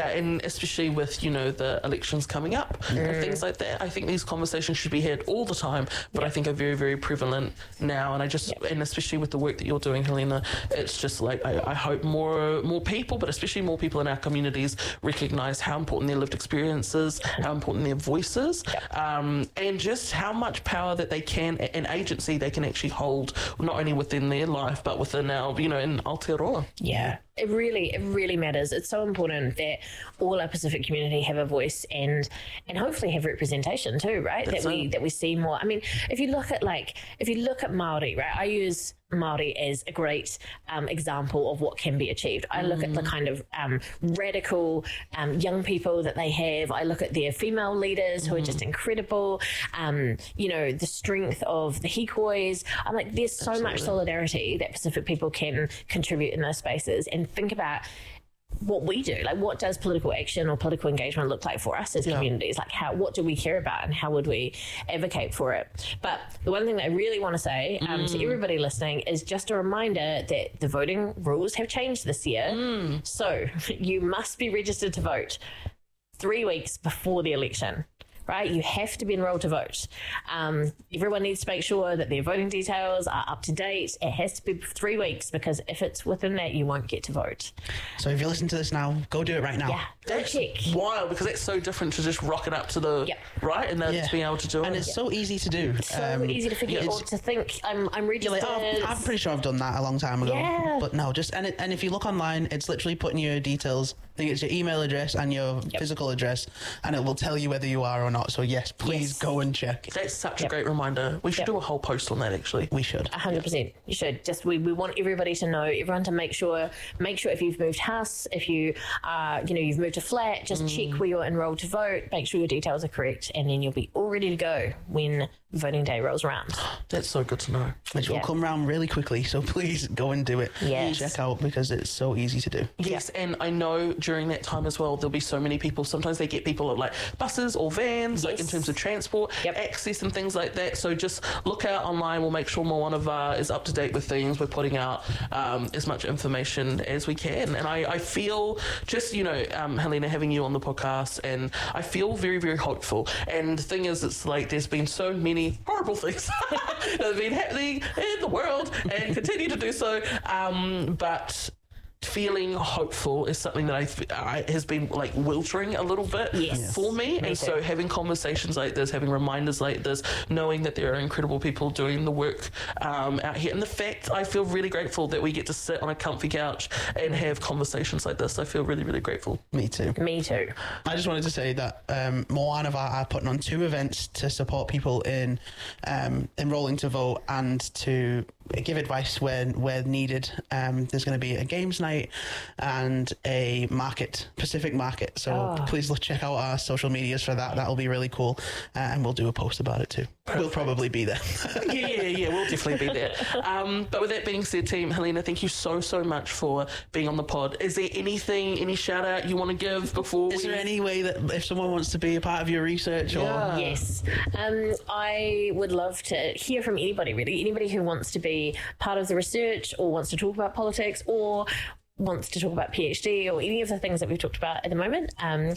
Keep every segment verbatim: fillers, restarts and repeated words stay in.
yeah, and especially with, you know, the elections coming up mm. and things like that, I think these conversations should be had all the time, but yep. I think are very, very prevalent now. And I just, yep. and especially with the work that you're doing, Helena, it's just like, I, I hope more more people, but especially more people in our communities recognise how important their lived experiences, how important their voices, yep. um, and just how much power that they can, and agency they can actually hold, not only within their life, but within our, you know, in Aotearoa. Yeah. It really, it really matters. It's so important that all our Pacific community have a voice and and hopefully have representation too, right? That's that we it. that we see more. I mean, if you look at like if you look at Māori, right? I use Māori as a great um, example of what can be achieved. I look mm. at the kind of um, radical um, young people that they have. I look at their female leaders mm. who are just incredible. Um, you know, the strength of the hikois. I'm like, there's so Absolutely. much solidarity that Pacific people can contribute in those spaces. And think about what we do, like what does political action or political engagement look like for us as yeah. communities? Like how, what do we care about and how would we advocate for it? But the one thing that I really want to say um, mm. to everybody listening is just a reminder that the voting rules have changed this year. Mm. So you must be registered to vote three weeks before the election. Right, you have to be enrolled to vote. Um, everyone needs to make sure that their voting details are up to date. It has to be three weeks because if it's within that, you won't get to vote. So if you listen to this now, go do it right now. Yeah, go check. Wild, because it's so different to just rocking up to the yep. right and then yeah. being able to do it. And it's yep. so easy to do. It's so um, easy to figure out, to think. I'm, I'm registered. Like, oh, I'm pretty sure I've done that a long time ago. Yeah. But no, just and it, and if you look online, it's literally putting your details. I think it's your email address and your yep. physical address, and it will tell you whether you are or not. So yes, please. Yes. Go and check. That's such yep. a great reminder. We should yep. do a whole post on that, actually. We should. one hundred percent. You should. Just we, we want everybody to know, everyone to make sure, make sure if you've moved house, if you uh, you know, you've moved a flat, just mm. check where you're enrolled to vote, make sure your details are correct, and then you'll be all ready to go when voting day rolls around. That's so good to know. Which yeah. will come around really quickly, so please go and do it. Yes. Check out because it's so easy to do. Yes, yeah. and I know during that time as well, there'll be so many people. Sometimes they get people at like buses or vans, yes. like in terms of transport, yep. access and things like that. So just look out online. We'll make sure Moanawā is up to date with things. We're putting out um, as much information as we can. And I, I feel just, you know, um, Helena, having you on the podcast, and I feel very, very hopeful. And the thing is, it's like there's been so many horrible things that have been happening in the world and continue to do so. Um, but feeling hopeful is something that I, I has been like wiltering a little bit yes. for me. me and too. So having conversations like this, having reminders like this, knowing that there are incredible people doing the work um, out here, and the fact I feel really grateful that we get to sit on a comfy couch and have conversations like this. I feel really, really grateful. Me too. Me too. I just wanted to say that um, Moanawā are putting on two events to support people in um, enrolling to vote and to give advice when where needed. Um, there's going to be a games night and a market, Pacific market. So oh. please look, check out our social medias for that. That'll be really cool. Uh, and we'll do a post about it too. Perfect. We'll probably be there. yeah, yeah, yeah. We'll definitely be there. Um, but with that being said, team, Helena, thank you so, so much for being on the pod. Is there anything, any shout out you want to give before Is we... there any way that if someone wants to be a part of your research or... Yeah. Yes. Um, I would love to hear from anybody, really. Anybody who wants to be part of the research or wants to talk about politics or wants to talk about PhD or any of the things that we've talked about at the moment. Um,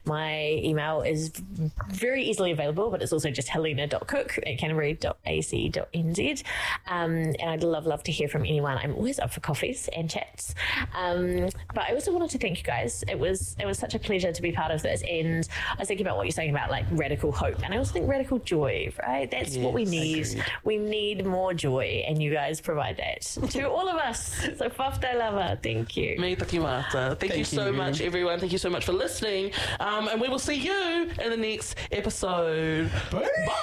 my email is very easily available, but it's also just helena dot cook at canterbury dot a c dot n z. Um, and I'd love, love to hear from anyone. I'm always up for coffees and chats. Um, but I also wanted to thank you guys. It was it was such a pleasure to be part of this. And I was thinking about what you're saying about like radical hope. And I also think radical joy, right? That's yes, what we need. Agreed. We need more joy. And you guys provide that to all of us. So whaftai lava. Thank you. You. Me takimata. Thank, Thank you so you. much, everyone. Thank you so much for listening. Um, and we will see you in the next episode. Bye.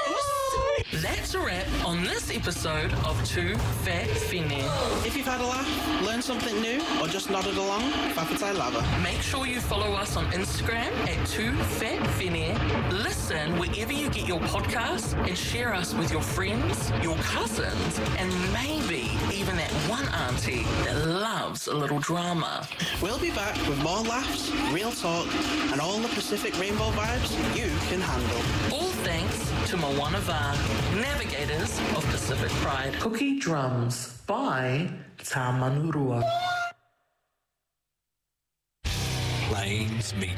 Bye. That's a wrap on this episode of Two Fat Whene. If you've had a laugh, learned something new, or just nodded along, whawhatai lava. Make sure you follow us on Instagram at Two Fat Whene. Listen wherever you get your podcasts and share us with your friends, your cousins, and maybe even that one auntie that loves a little drama. We'll be back with more laughs, real talk, and all the Pacific Rainbow vibes you can handle. All thanks to Moanawā, navigators of Pacific Pride. Cookie Drums by Tamanurua. Plains Media.